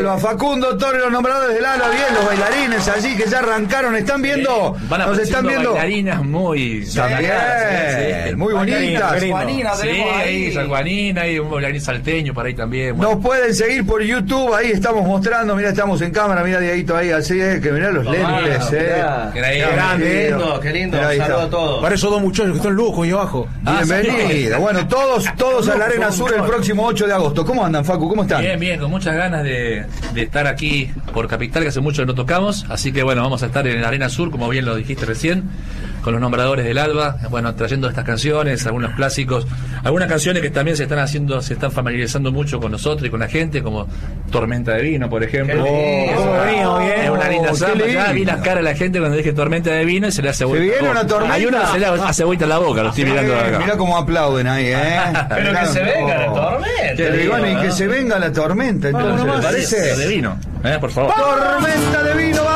Alba, Facundo Torres, los nombradores del Alba, bien, los bailarines allí que ya arrancaron, ¿están viendo? Nos están viendo bailarinas muy muy bonitas. Juanina, sí, ahí San Juanina, hay un bailarín salteño por ahí también. Bueno. Nos pueden seguir por YouTube, ahí estamos mostrando, mira, estamos en cámara, mira Dieguito ahí, así que mirá los lentes, Qué lindo, saludo a todos. Para esos dos muchachos que están locos ahí abajo. Bienvenida. Bueno, todos a la Arena Sur el próximo 8 de agosto. ¿Cómo andan, Facu? ¿Cómo están? Bien, con muchas ganas de estar aquí por Capital, que hace mucho que no tocamos, así que bueno, vamos a estar en la Arena Sur, como bien lo dijiste recién, con los nombradores del Alba, bueno, trayendo estas canciones, algunos clásicos, algunas canciones que también se están familiarizando mucho con nosotros y con la gente, como Tormenta de Vino, por ejemplo. Es una linda samba. Ya vi las caras de la gente cuando dije Tormenta de Vino y se le hace vuelta. Se viene una tormenta. Hay uno que se le hace vuelta la boca, lo estoy mirando acá. Mirá cómo aplauden ahí, Pero que se venga la tormenta. Y que se venga la tormenta, entonces, ¿le parece? De vino, por favor. Tormenta de Vino.